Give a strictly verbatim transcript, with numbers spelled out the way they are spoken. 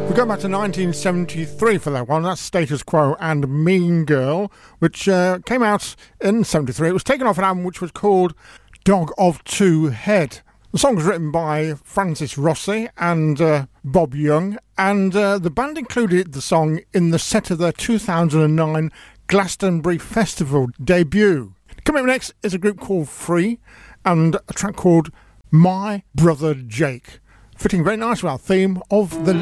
We go back to nineteen seventy-three for that one. That's Status Quo and Mean Girl, which uh, came out in seventy-three. It was taken off an album which was called Dog of Two Head. The song was written by Francis Rossi and uh, Bob Young, and uh, the band included the song in the set of their two thousand nine Glastonbury Festival debut. Coming up next is a group called Free and a track called My Brother Jake, fitting very nicely with our theme of the